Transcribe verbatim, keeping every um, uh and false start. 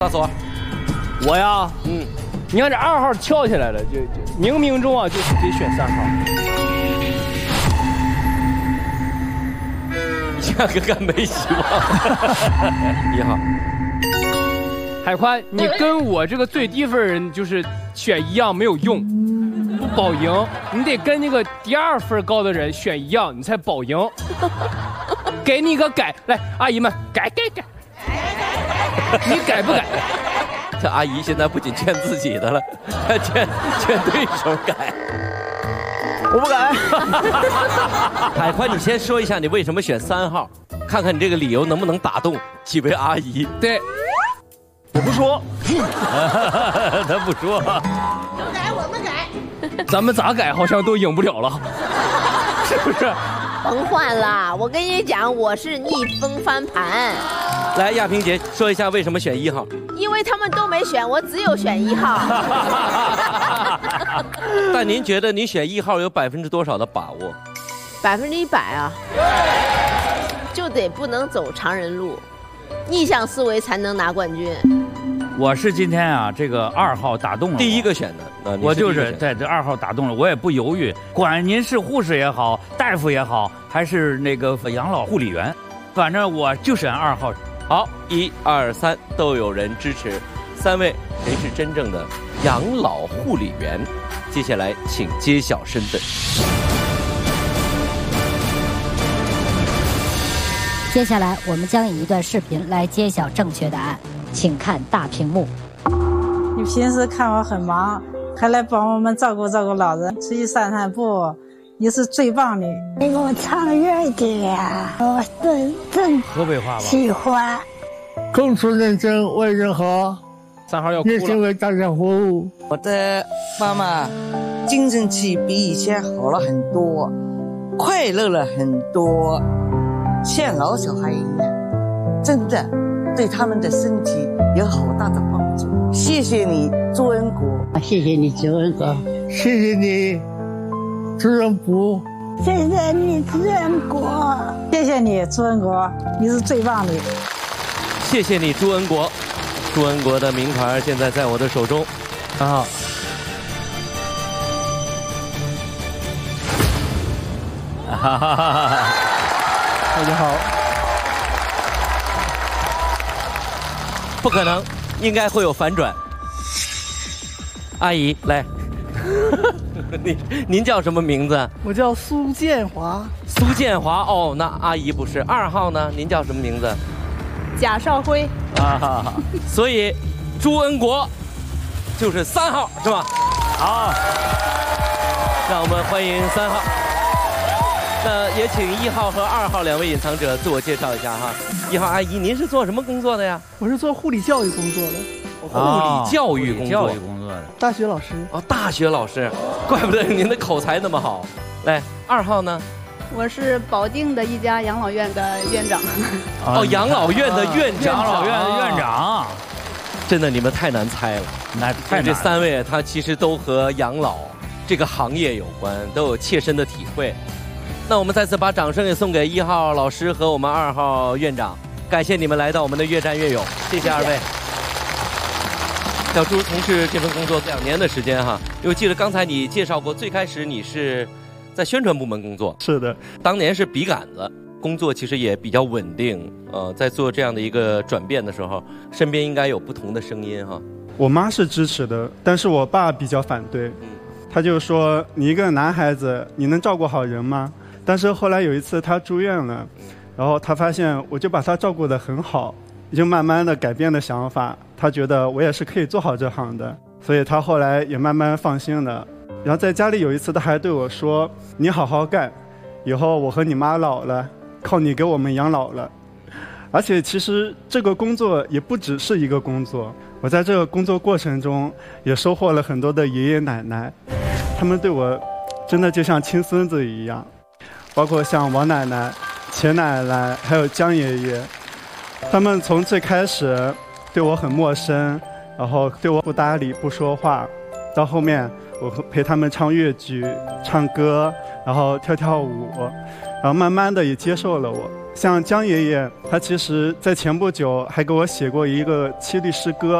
大锁， 我呀， 嗯， 你看这二号翘起来了，就就冥冥中啊，就是得选三号。 压根干没希望。一号， 海宽，你跟我这个最低分人就是选一样没有用，不保赢。你得跟那个第二分高的人选一样，你才保赢。给你个改，来，阿姨们改改改。你改不改？ 这阿姨现在不仅劝自己的了，还劝劝对手改。 我不改。 海宽，你先说一下你为什么选三号，看看你这个理由能不能打动几位阿姨。 对， 我不说。 他不说。 不改，我们改。 咱们咋改好像都赢不了了，是不是？ 甭换了，我跟你讲，我是逆风翻盘。 来，亚萍姐说一下为什么选一号？ 因为他们都没选，我只有选一号。 但您觉得你选一号有百分之多少的把握？ 百分之一百啊，就得不能走常人路，逆向思维才能拿冠军。 我是今天啊，这个二号打动了我， 第一个选的， 我就是在这二号打动了，我也不犹豫，管您是护士也好，大夫也好，还是那个养老护理员，反正我就选二号。 好，一二三都有人支持，三位谁是真正的养老护理员？接下来请揭晓身份。 接下来我们将以一段视频来揭晓正确答案，请看大屏幕。 你平时看我很忙，还来帮我们照顾照顾老人，出去散散步，你是最棒的。 你给我唱远点啊！我真真河北话吧， 喜欢。 工作认真，为人好， 三号要哭了， 热心为大家服务。 我的妈妈精神气比以前好了很多，快乐了很多，像老小孩一样，真的对他们的身体有好大的帮助。谢谢你，朱恩国。 谢谢你，朱恩国。 谢谢你，朱仁国。 谢谢你，朱恩国。 谢谢你，朱恩国，你是最棒的。 谢谢你，朱恩国。朱恩国的名牌现在在我的手中。三号。 哈哈哈哈哈！ 大家好。 不可能，应该会有反转。阿姨，来，您您叫什么名字？ 我叫苏建华。 苏建华，哦，那阿姨不是。二号呢？您叫什么名字？ 贾少辉。 啊，所以朱恩国就是三号，是吧？ 好， 让我们欢迎三号。那也请一号和二号两位隐藏者自我介绍一下哈。一号阿姨，您是做什么工作的呀？ 我是做护理教育工作的。 护理教育工作， 教育工作的大学老师。 哦，大学老师，怪不得您的口才那么好。来，二号呢？ 我是保定的一家养老院的院长。 哦，养老院的院长， 养老院的院长。 真的，你们太难猜了。 那太这三位他其实都和养老这个行业有关，都有切身的体会。那我们再次把掌声也送给一号老师和我们二号院长，感谢你们来到我们的越战越勇，谢谢二位。小朱从事这份工作两年的时间哈，因为我记得刚才你介绍过，最开始你是在宣传部门工作， 是的， 当年是笔杆子工作，其实也比较稳定。呃，在做这样的一个转变的时候，身边应该有不同的声音哈。 我妈是支持的，但是我爸比较反对， 嗯， 他就说你一个男孩子，你能照顾好人吗？但是后来有一次他住院了，然后他发现我就把他照顾得很好，就慢慢的改变了想法，他觉得我也是可以做好这行的，所以他后来也慢慢放心了。然后在家里有一次他还对我说，你好好干，以后我和你妈老了靠你给我们养老了。而且其实这个工作也不只是一个工作，我在这个工作过程中也收获了很多的爷爷奶奶，他们对我真的就像亲孙子一样，包括像王奶奶、钱奶奶还有江爷爷，他们从最开始对我很陌生，然后对我不搭理不说话，到后面我陪他们唱粤剧、唱歌，然后跳跳舞，然后慢慢的也接受了我。 像江爷爷，他其实在前不久还给我写过一个七律诗歌，